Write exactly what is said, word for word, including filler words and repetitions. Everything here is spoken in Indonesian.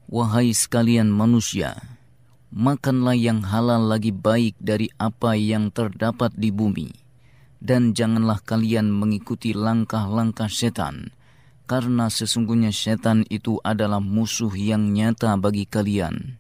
Wahai sekalian manusia, makanlah yang halal lagi baik dari apa yang terdapat di bumi, dan janganlah kalian mengikuti langkah-langkah setan, karena sesungguhnya setan itu adalah musuh yang nyata bagi kalian.